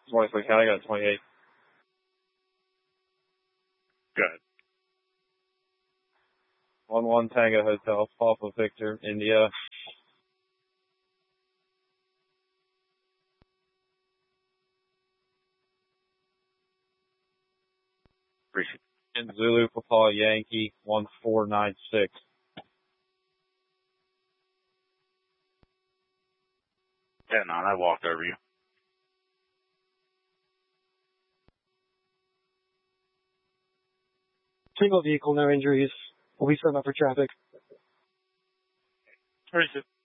23 County, got 28. Good. 1-1 Tango Hotel, Papa Victor, India. Appreciate it. And Zulu Papa Yankee, 1496. Yeah, no, I walked over you. Single vehicle, no injuries. We'll be set up for traffic. 36.